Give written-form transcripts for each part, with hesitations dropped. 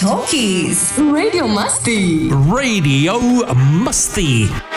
Smokies. Radio Masti. Radio Masti.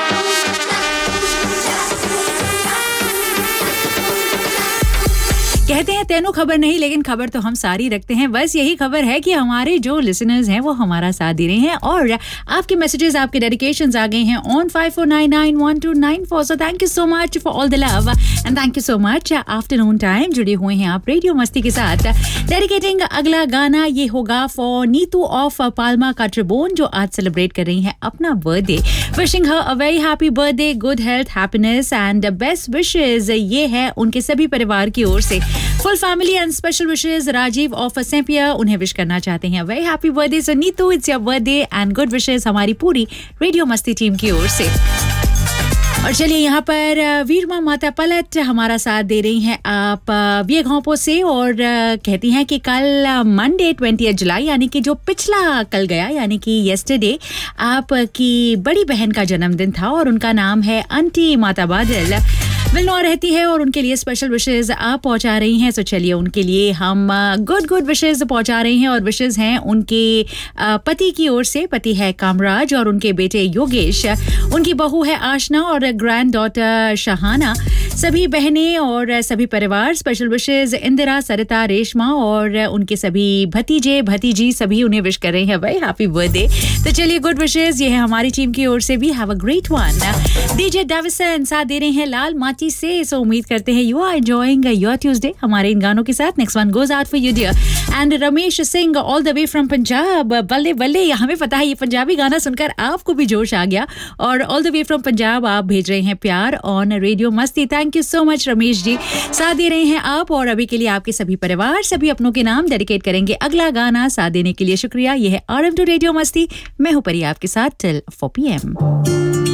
कहते हैं तेनों खबर नहीं, लेकिन खबर तो हम सारी रखते हैं। बस यही खबर है कि हमारे जो लिसनर्स हैं वो हमारा साथ दे रहे हैं और आपके मैसेजेस, आपके डेडिकेशंस आ गए हैं on 54991294। So thank you so much for all the love and thank you so much. Afternoon time जुड़े हुए हैं आप रेडियो मस्ती के साथ। डेडिकेटिंग अगला गाना ये होगा फॉर नीतू ऑफ पाल्मा का ट्रिबोन, जो आज सेलिब्रेट कर रही हैं अपना birthday. Wishing her a very happy birthday, good health, happiness and best wishes. ये है उनके सभी परिवार की ओर से। Full family and special wishes Rajiv of सेम्पियर उन्हें विश करना चाहते हैं very happy birthday. So Neetu, it's your birthday and good wishes हमारी पूरी रेडियो मस्ती टीम की ओर से। और चलिए यहाँ पर वीरमा माता पलट हमारा साथ दे रही हैं आप वियघोंपो से और कहती हैं कि कल मंडे 20 जुलाई यानी कि जो पिछला कल गया यानी कि येस्टरडे आपकी बड़ी बहन का जन्मदिन था और उनका नाम है आंटी माता बादल। विलनौर रहती है और उनके लिए स्पेशल विशेस आप पहुंचा रही हैं। तो चलिए उनके लिए हम गुड विशेस पहुंचा रही हैं और विशेस हैं उनके पति की ओर से। पति है कामराज और उनके बेटे योगेश, उनकी बहू है आशना और ग्रैंड डॉटर शहाना, सभी बहनें और सभी परिवार। स्पेशल विशेस इंदिरा, सरिता, रेशमा और उनके सभी भतीजे भतीजी, सभी उन्हें विश कर रहे हैं भाई हैप्पी बर्थडे। तो चलिए गुड विशेस ये है हमारी टीम की ओर से भी। Have a great one. DJ deviation साथ दे रहे हैं लाल माची से। सो उम्मीद करते हैं you are enjoying your Tuesday हमारे इन गानों के साथ। Next one goes out for you dear and Ramesh Singh all the way from Punjab. बल्ले बल्ले, हमें पता है ये पंजाबी गाना सुनकर आपको भी जोश आ गया और all the way from Punjab आप भेज रहे हैं प्यार ऑन रेडियो मस्ती। Thank you so much Ramesh ji, साथ दे रहे हैं आप और अभी के लिए आपके सभी परिवार, सभी अपनों के नाम डेडिकेट करेंगे अगला गाना। साथ देने के लिए शुक्रिया। ये है RM2 रेडियो मस्ती, मैं हूं परी आपके साथ टिल 4 PM।